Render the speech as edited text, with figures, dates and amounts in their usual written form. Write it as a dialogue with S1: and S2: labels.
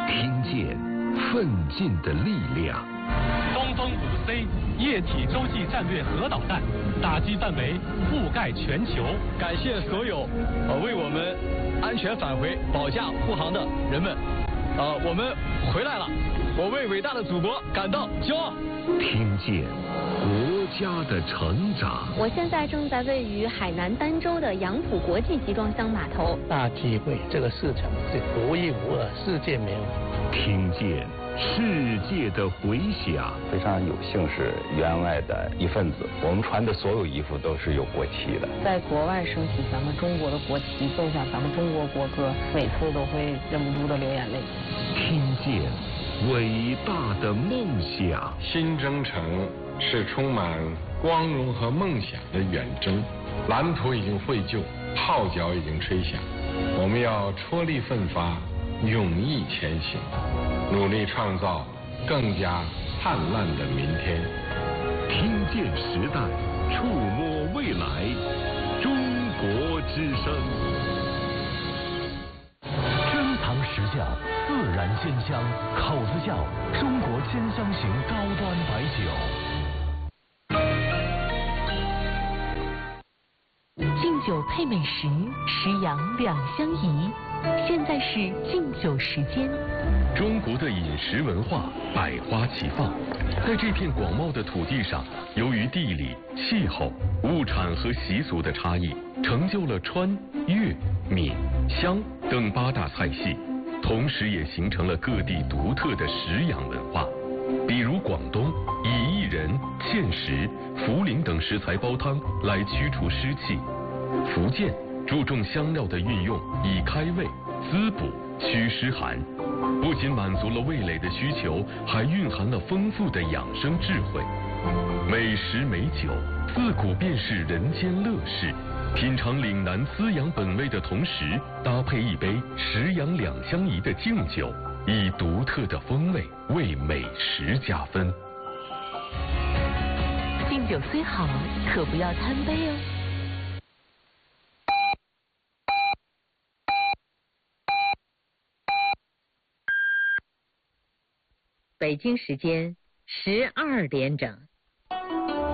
S1: 听见奋进的力量。
S2: 东风5C 液体洲际战略核导弹打击范围覆盖全球。
S3: 感谢所有为我们安全返回保驾护航的人们。我们回来了，我为伟大的祖国感到骄傲。
S1: 听见国家的成长。
S4: 我现在正在位于海南儋州的杨浦国际集装箱码头。
S5: 大体会这个市场是独一无二，世界没有。
S1: 听见世界的回响。
S6: 非常有幸是员外的一份子，我们穿的所有衣服都是有国旗的。
S7: 在国外升起咱们中国的国旗，奏响咱们中国国歌，每次都会忍不住的流眼泪。
S1: 听见伟大的梦想。
S8: 新征程是充满光荣和梦想的远征，蓝图已经绘就，号角已经吹响，我们要踔厉奋发，勇毅前行，努力创造更加灿烂的明天。
S1: 听见时代，触摸未来，中国之声。
S9: 珍藏实窖，自然鲜香，口子窖，中国鲜香型高端白酒。
S10: 敬酒配美食，食养两相宜。现在是敬酒时间。
S11: 中国的饮食文化百花齐放，在这片广袤的土地上，由于地理、气候、物产和习俗的差异，成就了川、粤、闽、湘等8大菜系，同时也形成了各地独特的食养文化。比如广东以薏仁、芡实、茯苓等食材煲汤来驱除湿气，福建注重香料的运用，以开胃、滋补、祛湿寒，不仅满足了味蕾的需求，还蕴含了丰富的养生智慧。美食美酒自古便是人间乐事，品尝岭南滋养本味的同时，搭配一杯食养两相宜的敬酒，以独特的风味为美食加分。
S10: 敬酒虽好，可不要贪杯哦。
S12: 北京时间12点整。